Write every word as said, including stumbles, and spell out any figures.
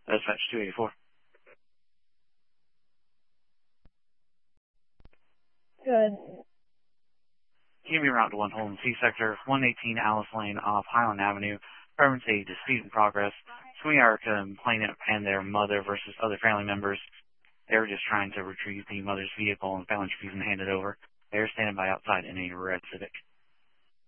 Dispatch two eighty-four. Good. Give me a route to one Holden C Sector, one eighteen Alice Lane off Highland Avenue. Department's a dispute in progress. So we are complainant and their mother versus other family members. They were just trying to retrieve the mother's vehicle and family refusing to hand it over. They are standing by outside in a red Civic.